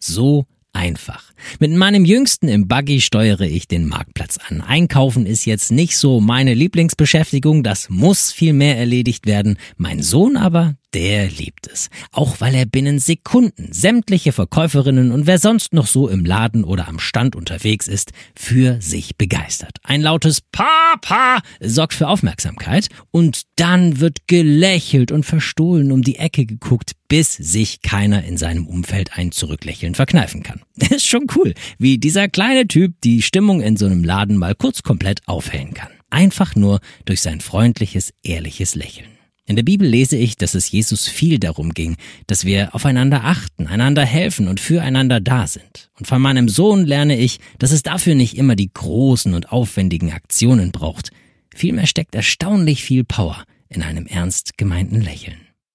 So einfach. Mit meinem Jüngsten im Buggy steuere ich den Marktplatz an. Einkaufen ist jetzt nicht so meine Lieblingsbeschäftigung, das muss viel mehr erledigt werden. Mein Sohn aber, der liebt es. Auch weil er binnen Sekunden sämtliche Verkäuferinnen und wer sonst noch so im Laden oder am Stand unterwegs ist, für sich begeistert. Ein lautes Papa sorgt für Aufmerksamkeit und dann wird gelächelt und verstohlen um die Ecke geguckt, bis sich keiner in seinem Umfeld ein Zurücklächeln verkneifen kann. Ist schon cool, wie dieser kleine Typ die Stimmung in so einem Laden mal kurz komplett aufhellen kann. Einfach nur durch sein freundliches, ehrliches Lächeln. In der Bibel lese ich, dass es Jesus viel darum ging, dass wir aufeinander achten, einander helfen und füreinander da sind. Und von meinem Sohn lerne ich, dass es dafür nicht immer die großen und aufwendigen Aktionen braucht. Vielmehr steckt erstaunlich viel Power in einem ernst gemeinten Lächeln.